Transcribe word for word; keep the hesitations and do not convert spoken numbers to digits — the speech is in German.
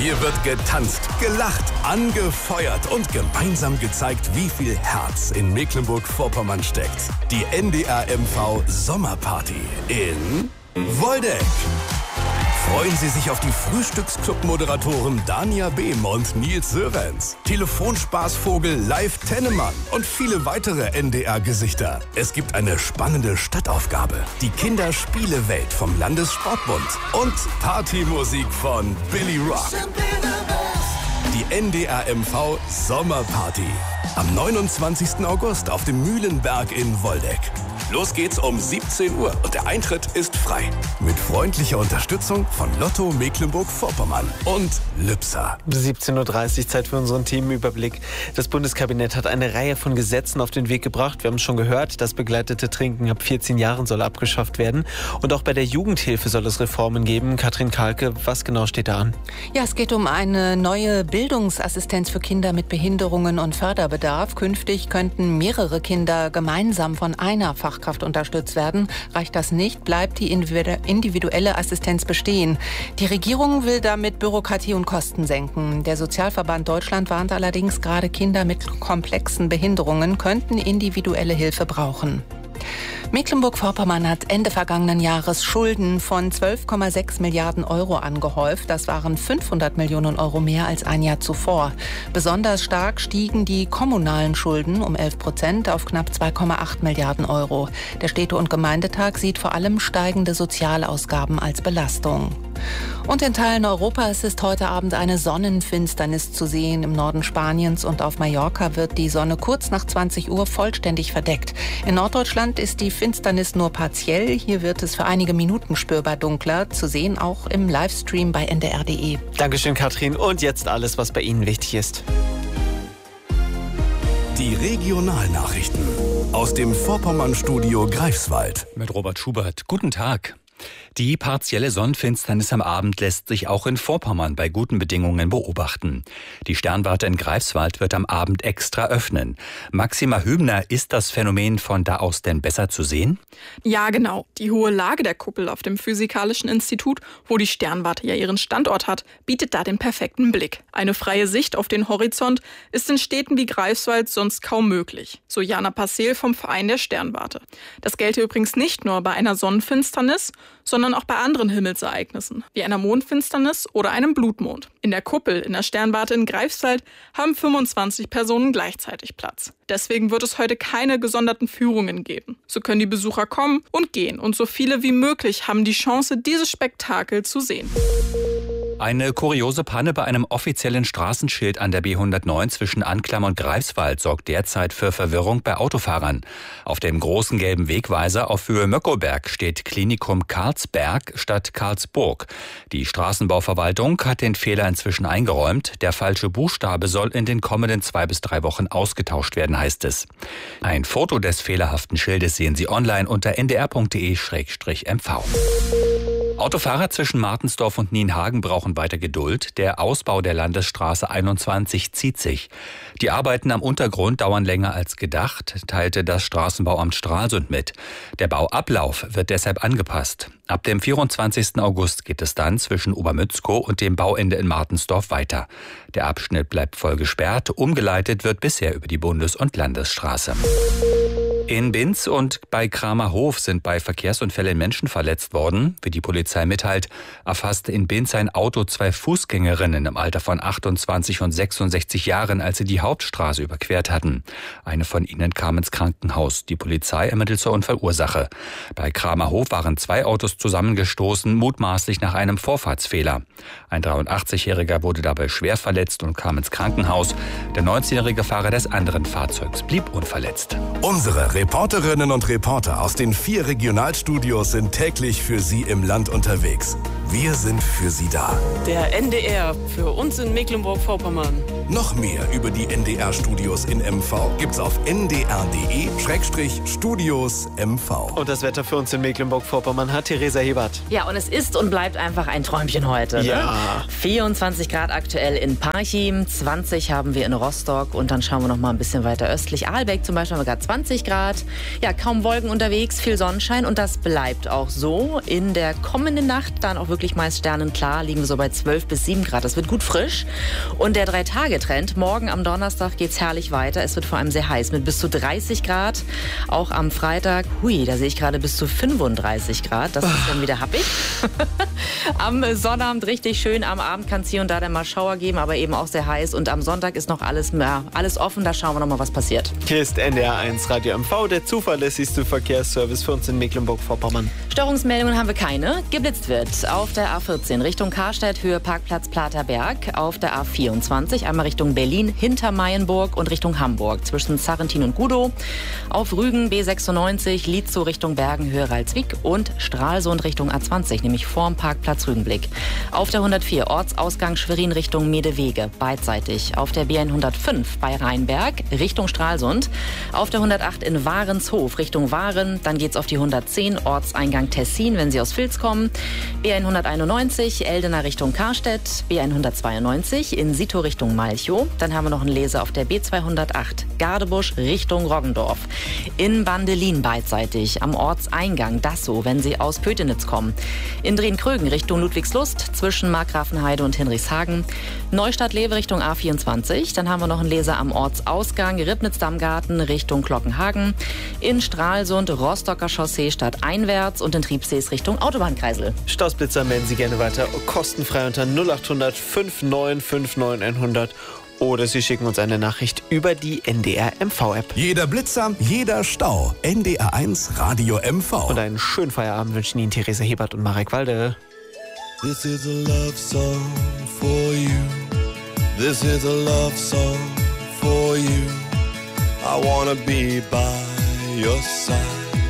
Hier wird getanzt, gelacht, angefeuert und gemeinsam gezeigt, wie viel Herz in Mecklenburg-Vorpommern steckt. Die N D R M V Sommerparty in Woldeck. Freuen Sie sich auf die Frühstücksclub-Moderatoren Dania Behm und Nils Sörenz, Telefonspaßvogel Live Tennemann und viele weitere N D R-Gesichter. Es gibt eine spannende Stadtaufgabe, die Kinderspielewelt vom Landessportbund und Partymusik von Billy Rock. Die N D R M V Sommerparty am neunundzwanzigsten August auf dem Mühlenberg in Woldeck. Los geht's um siebzehn Uhr und der Eintritt ist frei. Mit freundlicher Unterstützung von Lotto Mecklenburg-Vorpommern und Lübser. siebzehn Uhr dreißig, Zeit für unseren Themenüberblick. Das Bundeskabinett hat eine Reihe von Gesetzen auf den Weg gebracht. Wir haben es schon gehört, das begleitete Trinken ab vierzehn Jahren soll abgeschafft werden. Und auch bei der Jugendhilfe soll es Reformen geben. Katrin Kahlke, was genau steht da an? Ja, es geht um eine neue Bildungsassistenz für Kinder mit Behinderungen und Förderbedarf. Künftig könnten mehrere Kinder gemeinsam von einer Fachkraft unterstützt werden. Reicht das nicht, bleibt die individuelle Assistenz bestehen. Die Regierung will damit Bürokratie und Kosten senken. Der Sozialverband Deutschland warnt allerdings, gerade Kinder mit komplexen Behinderungen könnten individuelle Hilfe brauchen. Mecklenburg-Vorpommern hat Ende vergangenen Jahres Schulden von zwölf Komma sechs Milliarden Euro angehäuft. Das waren fünfhundert Millionen Euro mehr als ein Jahr zuvor. Besonders stark stiegen die kommunalen Schulden um elf Prozent auf knapp zwei Komma acht Milliarden Euro. Der Städte- und Gemeindetag sieht vor allem steigende Sozialausgaben als Belastung. Und in Teilen Europas ist heute Abend eine Sonnenfinsternis zu sehen. Im Norden Spaniens und auf Mallorca wird die Sonne kurz nach zwanzig Uhr vollständig verdeckt. In Norddeutschland ist die Finsternis nur partiell. Hier wird es für einige Minuten spürbar dunkler. Zu sehen auch im Livestream bei N D R punkt D E. Dankeschön, Katrin. Und jetzt alles, was bei Ihnen wichtig ist. Die Regionalnachrichten aus dem Vorpommern-Studio Greifswald. Mit Robert Schubert. Guten Tag. Die partielle Sonnenfinsternis am Abend lässt sich auch in Vorpommern bei guten Bedingungen beobachten. Die Sternwarte in Greifswald wird am Abend extra öffnen. Maxima Hübner, ist das Phänomen von da aus denn besser zu sehen? Ja, genau. Die hohe Lage der Kuppel auf dem Physikalischen Institut, wo die Sternwarte ja ihren Standort hat, bietet da den perfekten Blick. Eine freie Sicht auf den Horizont ist in Städten wie Greifswald sonst kaum möglich. So Jana Passel vom Verein der Sternwarte. Das gelte übrigens nicht nur bei einer Sonnenfinsternis, sondern auch bei anderen Himmelsereignissen, wie einer Mondfinsternis oder einem Blutmond. In der Kuppel in der Sternwarte in Greifswald haben fünfundzwanzig Personen gleichzeitig Platz. Deswegen wird es heute keine gesonderten Führungen geben. So können die Besucher kommen und gehen und so viele wie möglich haben die Chance, dieses Spektakel zu sehen. Eine kuriose Panne bei einem offiziellen Straßenschild an der B hundertneun zwischen Anklam und Greifswald sorgt derzeit für Verwirrung bei Autofahrern. Auf dem großen gelben Wegweiser auf Höhe Möckoberg steht Klinikum Karlsberg statt Karlsburg. Die Straßenbauverwaltung hat den Fehler inzwischen eingeräumt. Der falsche Buchstabe soll in den kommenden zwei bis drei Wochen ausgetauscht werden, heißt es. Ein Foto des fehlerhaften Schildes sehen Sie online unter n d r punkt d e slash m v. Autofahrer zwischen Martensdorf und Nienhagen brauchen weiter Geduld. Der Ausbau der Landesstraße einundzwanzig zieht sich. Die Arbeiten am Untergrund dauern länger als gedacht, teilte das Straßenbauamt Stralsund mit. Der Bauablauf wird deshalb angepasst. Ab dem vierundzwanzigsten August geht es dann zwischen Obermützkow und dem Bauende in Martensdorf weiter. Der Abschnitt bleibt voll gesperrt. Umgeleitet wird bisher über die Bundes- und Landesstraße. In Binz und bei Kramerhof sind bei Verkehrsunfällen Menschen verletzt worden. Wie die Polizei mitteilt, erfasste in Binz ein Auto zwei Fußgängerinnen im Alter von achtundzwanzig und sechsundsechzig Jahren, als sie die Hauptstraße überquert hatten. Eine von ihnen kam ins Krankenhaus. Die Polizei ermittelt zur Unfallursache. Bei Kramerhof waren zwei Autos zusammengestoßen, mutmaßlich nach einem Vorfahrtsfehler. Ein dreiundachtzigjähriger wurde dabei schwer verletzt und kam ins Krankenhaus. Der neunzehnjährige Fahrer des anderen Fahrzeugs blieb unverletzt. Unsere Reporterinnen und Reporter aus den vier Regionalstudios sind täglich für Sie im Land unterwegs. Wir sind für Sie da. Der N D R für uns in Mecklenburg-Vorpommern. Noch mehr über die N D R-Studios in M V gibt's auf n d r punkt d e slash studios m v. Und das Wetter für uns in Mecklenburg-Vorpommern hat Theresa Hebert. Ja, und es ist und bleibt einfach ein Träumchen heute. Ja. Ne? vierundzwanzig Grad aktuell in Parchim, zwanzig haben wir in Rostock und dann schauen wir noch mal ein bisschen weiter östlich. Ahlbeck zum Beispiel haben wir gerade zwanzig Grad. Ja, kaum Wolken unterwegs, viel Sonnenschein und das bleibt auch so. In der kommenden Nacht dann auch wirklich wirklich meist sternenklar, liegen wir so bei zwölf bis sieben Grad. Das wird gut frisch. Und der Drei-Tage-Trend, morgen am Donnerstag geht's herrlich weiter. Es wird vor allem sehr heiß mit bis zu dreißig Grad. Auch am Freitag, hui, da sehe ich gerade bis zu fünfunddreißig Grad. Das ist dann wieder happig. Am Sonnabend richtig schön. Am Abend kann es hier und da dann mal Schauer geben, aber eben auch sehr heiß. Und am Sonntag ist noch alles, ja, alles offen. Da schauen wir noch mal, was passiert. Hier ist N D R eins Radio M V, der zuverlässigste Verkehrsservice für uns in Mecklenburg-Vorpommern. Störungsmeldungen haben wir keine. Geblitzt wird auf der A vierzehn Richtung Karstedt, Höhe Parkplatz Platerberg. Auf der A vierundzwanzig einmal Richtung Berlin, hinter Mayenburg und Richtung Hamburg. Zwischen Sarrentin und Gudow. Auf Rügen B sechsundneunzig, Lietzow Richtung Bergen, Höhe Ralswiek. Und Stralsund Richtung A zwanzig, nämlich vorm Parkplatz Rügenblick. Auf der hundertvier Ortsausgang Schwerin Richtung Medewege, beidseitig. Auf der B hundertfünf bei Rheinberg Richtung Stralsund. Auf der hundertacht in Warenshof Richtung Waren. Dann geht's auf die hundertzehn Ortseingang Tessin, wenn Sie aus Vils kommen. B hunderteinundneunzig Eldena Richtung Karstedt. B hundertzweiundneunzig in Sito Richtung Malchow. Dann haben wir noch einen Leser auf der B zweihundertacht Gardebusch Richtung Roggendorf. In Bandelin beidseitig am Ortseingang Dassow, wenn Sie aus Pötenitz kommen. In Drehen-Krögen Richtung Ludwigslust zwischen Markgrafenheide und Hinrichshagen. Neustadt-Lewe Richtung A vierundzwanzig. Dann haben wir noch einen Leser am Ortsausgang Ribnitz-Dammgarten Richtung Glockenhagen. In Stralsund Rostocker Chaussee stadteinwärts und in Triebsees Richtung Autobahnkreisel. Stausblitzer melden Sie gerne weiter kostenfrei unter null acht hundert neunundfünfzig neunundfünfzig hundert. Oder Sie schicken uns eine Nachricht über die N D R M V-App. Jeder Blitzer, jeder Stau. N D R eins Radio M V. Und einen schönen Feierabend wünschen Ihnen Theresa Hebert und Marek Walde. This is a love song for you. This is a love song for you. I wanna be by your side.